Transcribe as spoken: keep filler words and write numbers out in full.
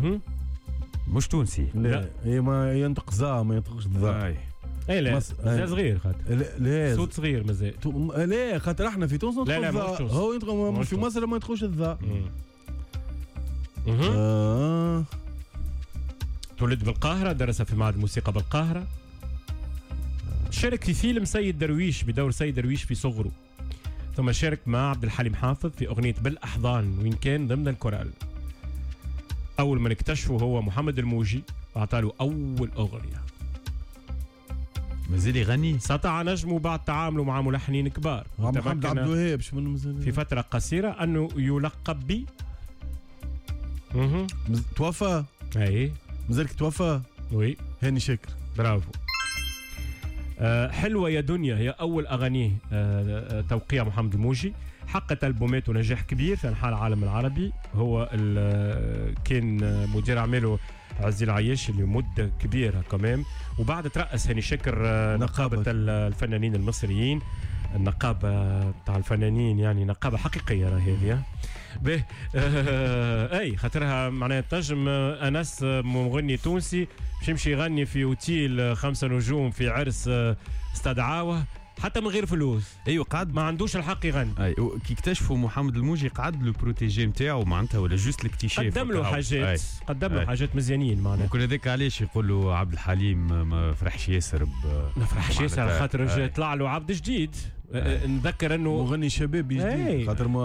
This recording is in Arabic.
اها مش تونسي. لا هي ما ينطق زا ما ينطقش ذا. اي اي لا مس- مازال صغير خاطر لا لا صوت صغير مازال. تو- لا خاطر احنا في تونس لا، لا، نطقوا مش الذا. تونس. هو ينطق مش مش في تونس. مصر ما يدخلش الذا. اها آه. تولد بالقاهرة، درس في معهد الموسيقى بالقاهرة. شارك في فيلم سيد درويش بدور سيد درويش في صغره، ثم شارك مع عبد الحليم حافظ في أغنية بالأحضان وإن كان ضمن الكورال. أول من اكتشفه هو محمد الموجي وأعطاله أول أغنية. مازال يغني. سطع نجمه بعد تعامله مع ملحنين كبار، محمد عبد وتمكن الوهاب شو من مازال في فترة قصيرة أنه يلقب ب اها مز- توفى أي مازالك توفى. وي هاني شاكر. برافو. أه حلوة يا دنيا هي أول أغانيه أه توقيع محمد الموجي، حققت ألبوماته نجاح كبير في أنحاء العالم العربي. هو كان مدير أعماله عزيز العياش اللي مدة كبيرة كمان، وبعد ترأس هاني شاكر أه نقابة نقابة. الفنانين المصريين، النقابة بتاع الفنانين يعني نقابة حقيقية راه هذه. به آه اي خاطرها معناها تنجم آه، انس آه، مغني تونسي باش يمشي يغني في اوتيل آه، خمسة نجوم في عرس آه، استاد عاوه حتى من غير فلوس، ايوه قعد ما عندوش الحق يغني. اي كي اكتشفوا محمد الموجي قعد لو بروتيجي نتاعو معناتها ولا جوست الاكتشاف. قدم له أي. حاجات قدم له أي. حاجات مزيانين معناها. ممكن هذاك علاش يقولوا عبد الحليم ما فرحش ياسر ب ما فرحش ياسر على معناتها. خاطر أي. جا طلع له عبد جديد. آه، آه، نذكر انه مغني شبابي جديد إيه. خاطر ما